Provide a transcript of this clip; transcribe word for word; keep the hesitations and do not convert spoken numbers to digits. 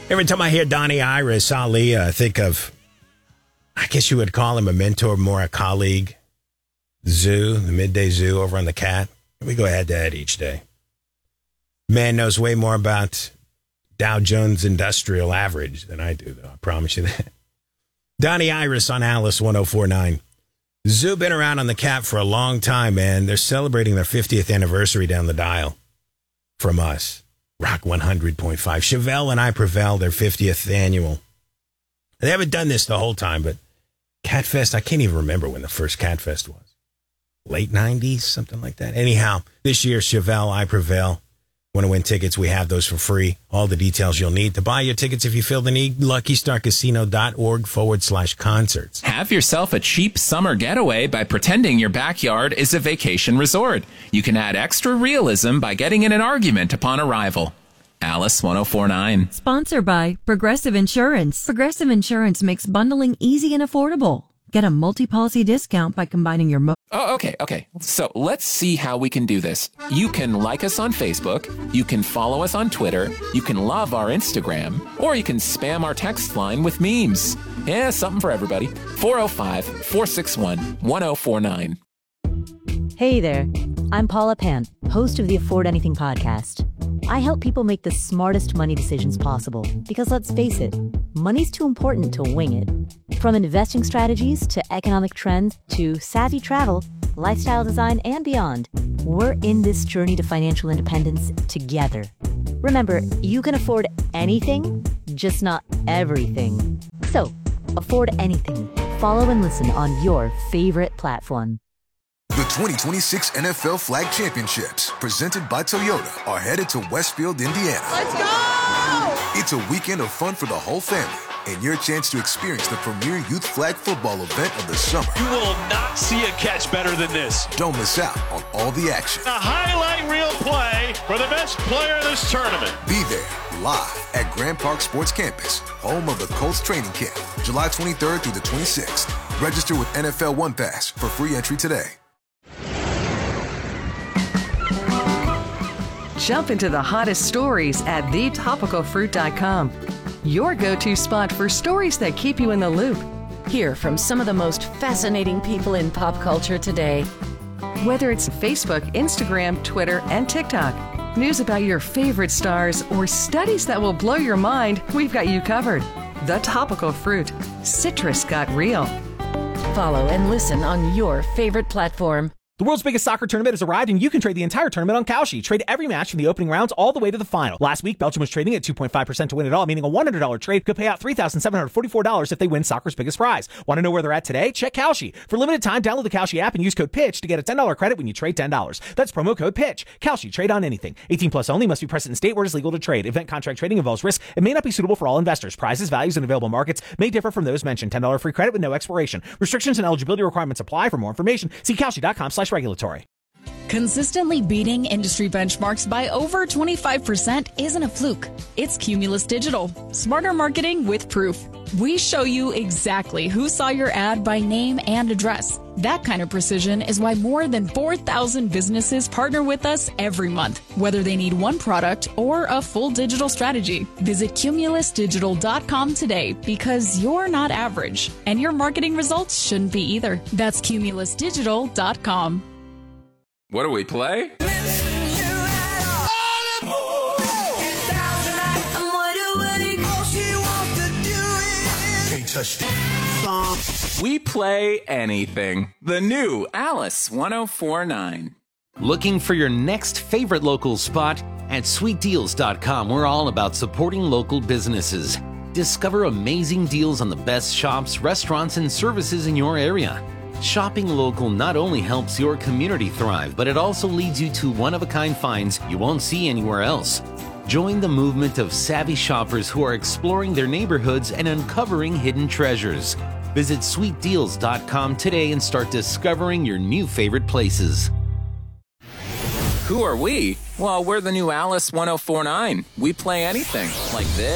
Every time I hear Donnie Iris, Ali, I think of, I guess you would call him a mentor, more a colleague. Zoo, the Midday Zoo over on the Cat. We go head to head each day. Man knows way more about Dow Jones Industrial Average than I do, though. I promise you that. Donnie Iris on Alice one oh four point nine. Zoo been around on the Cat for a long time, man. They're celebrating their fiftieth anniversary down the dial from us. Rock one hundred point five. Chevelle and I Prevail, their fiftieth annual. They haven't done this the whole time, but Catfest, I can't even remember when the first Catfest was. Late nineties, something like that. Anyhow, this year, Chevelle, I Prevail. Want to win tickets? We have those for free. All the details you'll need to buy your tickets if you feel the need. LuckyStarCasino.org forward slash concerts. Have yourself a cheap summer getaway by pretending your backyard is a vacation resort. You can add extra realism by getting in an argument upon arrival. Alice one oh four point nine. Sponsored by Progressive Insurance. Progressive Insurance makes bundling easy and affordable. Get a multi-policy discount by combining your... Mo- Oh, okay, okay. So let's see how we can do this. You can like us on Facebook, you can follow us on Twitter, you can love our Instagram, or you can spam our text line with memes. Yeah, something for everybody. four oh five, four six one, one oh four nine. Hey there, I'm Paula Pant, host of the Afford Anything podcast. I help people make the smartest money decisions possible because, let's face it, money's too important to wing it. From investing strategies to economic trends to savvy travel, lifestyle design, and beyond, we're in this journey to financial independence together. Remember, you can afford anything, just not everything. So, afford anything. Follow and listen on your favorite platform. The twenty twenty-six N F L Flag Championships, presented by Toyota, are headed to Westfield, Indiana. Let's go! It's a weekend of fun for the whole family and your chance to experience the premier youth flag football event of the summer. You will not see a catch better than this. Don't miss out on all the action. A highlight reel play for the best player in this tournament. Be there live at Grand Park Sports Campus, home of the Colts training camp, July twenty-third through the twenty-sixth. Register with N F L One Pass for free entry today. Jump into the hottest stories at the topical fruit dot com. Your go-to spot for stories that keep you in the loop. Hear from some of the most fascinating people in pop culture today. Whether it's Facebook, Instagram, Twitter, and TikTok, news about your favorite stars, or studies that will blow your mind, we've got you covered. The Topical Fruit. Citrus got real. Follow and listen on your favorite platform. The world's biggest soccer tournament has arrived, and you can trade the entire tournament on Kalshi. Trade every match from the opening rounds all the way to the final. Last week, Belgium was trading at two point five percent to win it all, meaning a one hundred dollars trade could pay out three thousand seven hundred forty-four dollars if they win soccer's biggest prize. Want to know where they're at today? Check Kalshi. For limited time, download the Kalshi app and use code PITCH to get a ten dollars credit when you trade ten dollars. That's promo code PITCH. Kalshi. Trade on anything. eighteen plus only. Must be present in state where it is legal to trade. Event contract trading involves risk and may not be suitable for all investors. Prizes, values, and available markets may differ from those mentioned. ten dollars free credit with no expiration. Restrictions and eligibility requirements apply. For more information, see Kalshi.com slash regulatory. Consistently beating industry benchmarks by over twenty-five percent isn't a fluke. It's Cumulus Digital. Smarter marketing with proof. We show you exactly who saw your ad by name and address. That kind of precision is why more than four thousand businesses partner with us every month, whether they need one product or a full digital strategy. Visit Cumulus Digital dot com today because you're not average, and your marketing results shouldn't be either. That's Cumulus Digital dot com. What do we play? We play anything. The new Alice one oh four point nine. Looking for your next favorite local spot? At sweet deals dot com, we're all about supporting local businesses. Discover amazing deals on the best shops, restaurants, and services in your area. Shopping local not only helps your community thrive, but it also leads you to one-of-a-kind finds you won't see anywhere else. Join the movement of savvy shoppers who are exploring their neighborhoods and uncovering hidden treasures. Visit sweet deals dot com today and start discovering your new favorite places. Who are we? Well, we're the new Alice one oh four point nine. We play anything like this.